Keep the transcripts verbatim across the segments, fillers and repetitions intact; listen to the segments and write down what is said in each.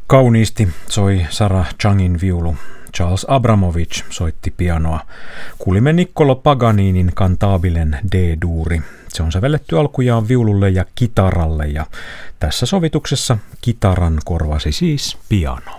Kauniisti soi Sarah Changin viulu. Charles Abramovich soitti pianoa. Kuulimme Niccolò Paganinin Cantabilen D-duuri. Se on sävelletty alkujaan viululle ja kitaralle ja tässä sovituksessa kitaran korvasi siis piano.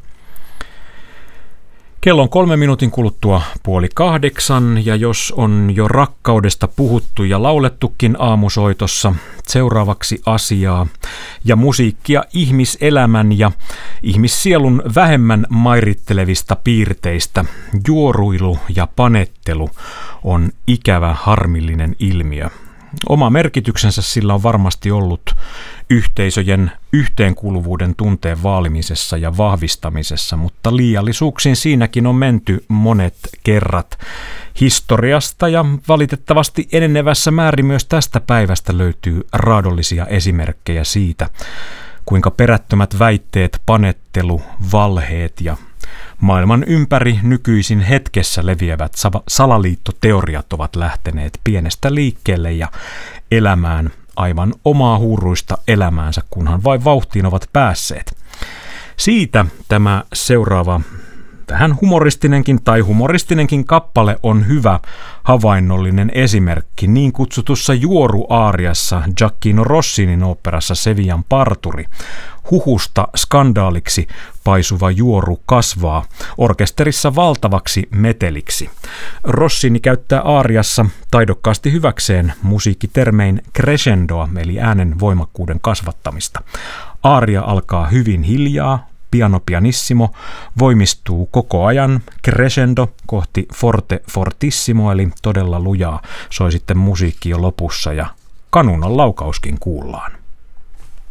Kello on kolme minuutin kuluttua puoli kahdeksan ja jos on jo rakkaudesta puhuttu ja laulettukin aamusoitossa, seuraavaksi asiaa ja musiikkia ihmiselämän ja ihmissielun vähemmän mairittelevista piirteistä. Juoruilu ja panettelu on ikävä harmillinen ilmiö. Oma merkityksensä sillä on varmasti ollut yhteisöjen yhteenkuuluvuuden tunteen vaalimisessa ja vahvistamisessa, mutta liiallisuuksiin siinäkin on menty monet kerrat. Historiasta ja valitettavasti enenevässä määrin myös tästä päivästä löytyy raadollisia esimerkkejä siitä, kuinka perättömät väitteet, panettelu, valheet ja maailman ympäri nykyisin hetkessä leviävät salaliittoteoriat ovat lähteneet pienestä liikkeelle ja elämään aivan omaa huuruista elämäänsä, kunhan vain vauhtiin ovat päässeet. Siitä tämä seuraava vähän humoristinenkin tai humoristinenkin kappale on hyvä havainnollinen esimerkki niin kutsutussa juoruaariassa Gioacchino Rossinin oopperassa Sevillan parturi. Huhusta skandaaliksi paisuva juoru kasvaa orkesterissa valtavaksi meteliksi. Rossini käyttää aariassa taidokkaasti hyväkseen musiikkitermein crescendoa eli äänen voimakkuuden kasvattamista. Aaria alkaa hyvin hiljaa, piano pianissimo voimistuu koko ajan, crescendo kohti forte fortissimo eli todella lujaa, soi sitten musiikki jo lopussa ja kanunan laukauskin kuullaan.